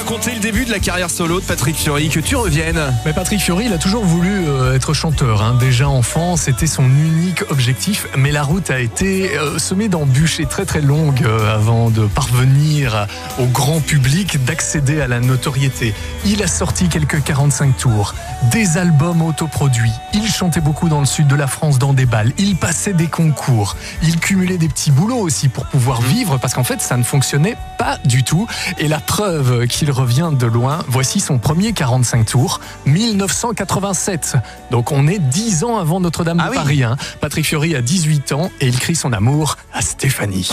compter le début de la carrière solo de Patrick Fiori, que tu reviennes. Mais Patrick Fiori, il a toujours voulu être chanteur. Déjà enfant, c'était son unique objectif. Mais la route a été semée d'embûches et très très longue avant de parvenir au grand public, d'accéder à la notoriété. Il a sorti quelques 45 tours, des albums autoproduits. Il chantait beaucoup dans le sud de la France dans des bals. Il passait des concours. Il cumulait des petits boulots aussi pour pouvoir vivre, parce qu'en fait, ça ne fonctionnait pas du tout. Et la preuve qu'il revient de loin, voici son premier 45 tours, 1987. Donc on est 10 ans avant Notre-Dame de Paris. Patrick Fiori a 18 ans et il crie son amour à Stéphanie.